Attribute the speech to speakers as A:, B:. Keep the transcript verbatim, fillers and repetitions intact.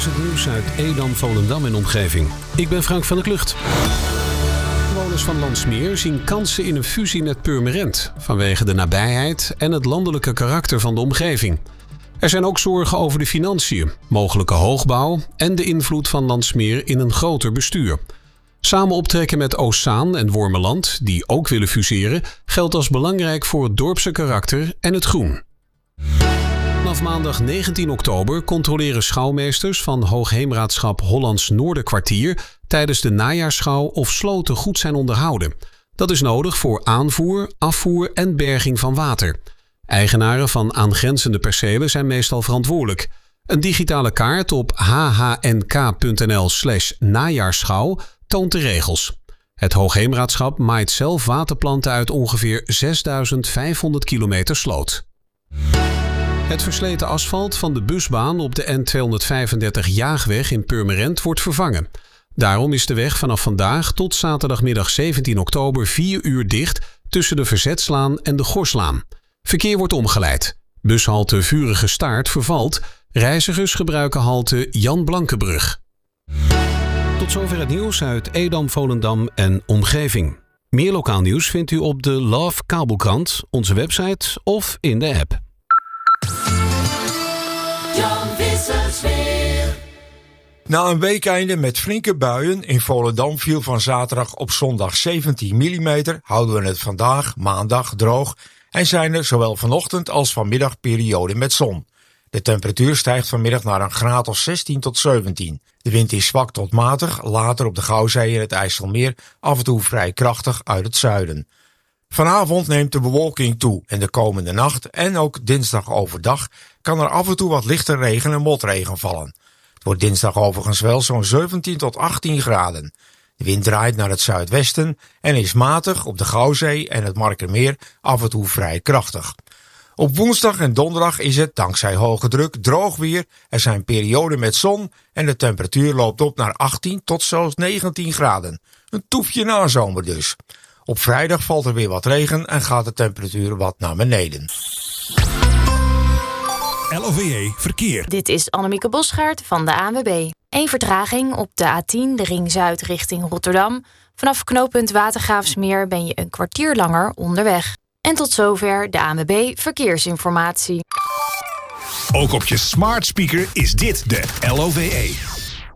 A: is het nieuws uit Edam, Volendam en omgeving. Ik ben Frank van der Klucht. Bewoners van Landsmeer zien kansen in een fusie met Purmerend vanwege de nabijheid en het landelijke karakter van de omgeving. Er zijn ook zorgen over de financiën, mogelijke hoogbouw en de invloed van Landsmeer in een groter bestuur. Samen optrekken met Oostzaan en Wormeland, die ook willen fuseren, geldt als belangrijk voor het dorpse karakter en het groen. Vanaf maandag negentien oktober controleren schouwmeesters van Hoogheemraadschap Hollands Noorderkwartier tijdens de najaarsschouw of sloten goed zijn onderhouden. Dat is nodig voor aanvoer, afvoer en berging van water. Eigenaren van aangrenzende percelen zijn meestal verantwoordelijk. Een digitale kaart op h h n k punt n l slash najaarsschouw toont de regels. Het Hoogheemraadschap maait zelf waterplanten uit ongeveer zesduizend vijfhonderd kilometer sloot. Het versleten asfalt van de busbaan op de N tweehonderdvijfendertig Jaagweg in Purmerend wordt vervangen. Daarom is de weg vanaf vandaag tot zaterdagmiddag zeventien oktober vier uur dicht tussen de Verzetslaan en de Gorslaan. Verkeer wordt omgeleid. Bushalte Vurige Staart vervalt. Reizigers gebruiken halte Jan Blankenbrug. Tot zover het nieuws uit Edam, Volendam en omgeving. Meer lokaal nieuws vindt u op de Love Kabelkrant, onze website of in de app.
B: Jan Vissersweer.
C: Na een weekeinde met flinke buien in Volendam viel van zaterdag op zondag zeventien millimeter, houden we het vandaag, maandag, droog en zijn er zowel vanochtend als vanmiddag perioden met zon. De temperatuur stijgt vanmiddag naar een graad of zestien tot zeventien. De wind is zwak tot matig, later op de Gouwzee en het IJsselmeer af en toe vrij krachtig uit het zuiden. Vanavond neemt de bewolking toe en de komende nacht en ook dinsdag overdag kan er af en toe wat lichte regen en motregen vallen. Het wordt dinsdag overigens wel zo'n zeventien tot achttien graden. De wind draait naar het zuidwesten en is matig op de Gouwzee en het Markermeer af en toe vrij krachtig. Op woensdag en donderdag is het, dankzij hoge druk, droog weer. Er zijn perioden met zon en de temperatuur loopt op naar achttien tot zelfs negentien graden. Een toefje nazomer dus. Op vrijdag valt er weer wat regen en gaat de temperatuur wat naar beneden.
D: L O V E Verkeer.
E: Dit is Annemieke Bosgaard van de A N W B. Eén vertraging op de A tien, de Ring Zuid richting Rotterdam. Vanaf knooppunt Watergraafsmeer ben je een kwartier langer onderweg. En tot zover de A N W B Verkeersinformatie.
D: Ook op je smart speaker is dit de L O V E.